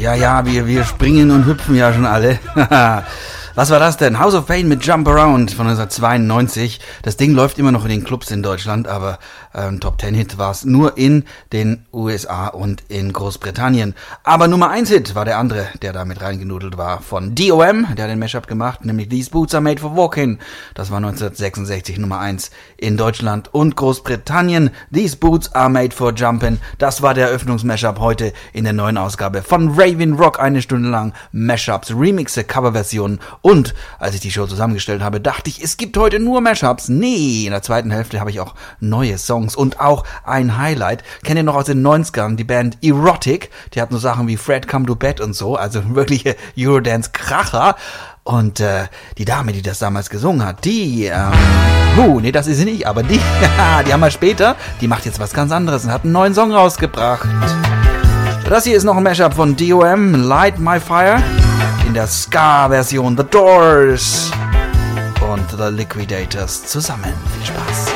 Ja, wir springen und hüpfen ja schon alle. Was war das denn? House of Pain mit Jump Around von 1992. Das Ding läuft immer noch in den Clubs in Deutschland, aber Top-10-Hit war es nur in den USA und in Großbritannien. Aber Nummer 1-Hit war der andere, der da mit reingenudelt war, von DOM, der hat den Mashup gemacht, nämlich These Boots Are Made for Walking. Das war 1966 Nummer 1 in Deutschland und Großbritannien. These Boots Are Made for Jumpin'. Das war der Eröffnungsmashup heute in der neuen Ausgabe von Raven Rock. 1 Stunde lang Mashups, Remixe, Coverversionen. Und als ich die Show zusammengestellt habe, dachte ich, es gibt heute nur Mashups. Nee, in der zweiten Hälfte habe ich auch neue Songs und auch ein Highlight. Kennt ihr noch aus den 90ern die Band Erotic? Die hat nur Sachen wie Fred Come to Bed und so, also wirkliche Eurodance-Kracher. Und die Dame, die das damals gesungen hat, die, nee, das ist sie nicht, aber die haben wir später, die macht jetzt was ganz anderes und hat einen neuen Song rausgebracht. Das hier ist noch ein Mashup von DOM, Light My Fire, in der Ska-Version, The Doors und The Liquidators zusammen. Viel Spaß.